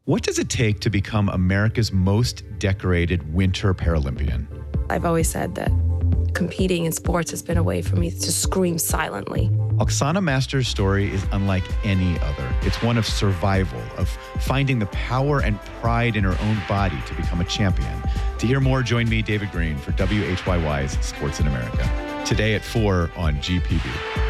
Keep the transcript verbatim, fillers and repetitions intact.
What does it take to become America's most decorated Winter Paralympian? I've always said that competing in sports has been a way for me to scream silently. Oksana Master's story is unlike any other. It's one of survival, of finding the power and pride in her own body to become a champion. To hear more, join me, David Green, for W H Y Y's Sports in America. Today at four on G P B.